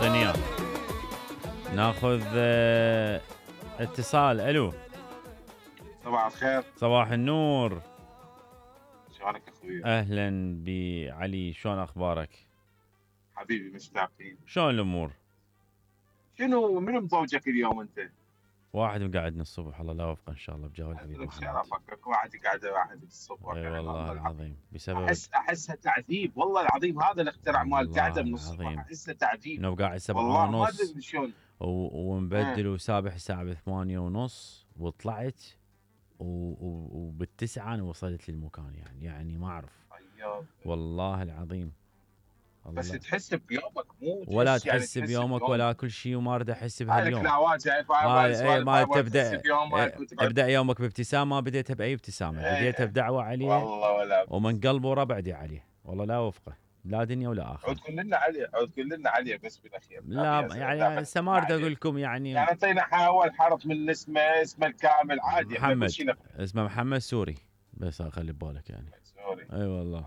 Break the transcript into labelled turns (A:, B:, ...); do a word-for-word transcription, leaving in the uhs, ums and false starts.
A: اعطيني اياه. ناخذ آه، اتصال. الو.
B: صباح الخير.
A: صباح النور.
B: شلونك اخوي؟
A: اهلا بعلي، شلون اخبارك؟
B: حبيبي مشتاقين.
A: شلون الامور؟
B: شنو منو مزوجك اليوم انت؟
A: واحد مقعدنا الصبح، الله لا وفقه ان شاء الله بجاه الحبيب
B: لك
A: محمد.
B: شرفك اكو واحد قاعد واحد الصبح.
A: اي والله العظيم بسبب
B: احس احسها تعذيب والله العظيم، هذا الاختراع مال
A: والله
B: القعده من الصبح
A: العظيم.
B: احسه تعذيب.
A: انه قاعد سبعة
B: والله ما
A: ونص
B: ادري شلون.
A: و- ومبدل وسابح الساعة بثمانية ونص وطلعت و... و... وبالتسعة انا وصلت للمكان، يعني يعني ما اعرف
B: أيوه.
A: والله العظيم.
B: بس
A: الله.
B: تحس بيومك مو
A: ولا
B: تحس يعني
A: تحس
B: تحس
A: بيومك
B: بيوم.
A: ولا كل شيء، وما اريد احس
B: هاي
A: بهاليوم.
B: الكلاوات هاي هاي
A: هاي اي
B: السوالف
A: ما
B: هاي ما تحس
A: تبدا
B: بيومك
A: إيه،
B: وتقعد.
A: ابدا يومك بابتسامه، بديتها باي ابتسامه، بديتها
B: ايه
A: بدعوه عليه
B: والله ولا
A: ومن قلبه ربعدي عليه، والله لا وفقه لا دنيا ولا
B: عود
A: اخره.
B: كلنا عليه، عود كلنا عليه بس بالاخير.
A: لا يعني هسه ما اريد اقول لكم يعني.
B: يعني اعطينا حاول حرف من اسمه، اسمه الكامل عادي، احنا كل
A: محمد
B: شيء نقول.
A: اسمه محمد سوري، بس خلي ببالك يعني.
B: سوري.
A: اي والله.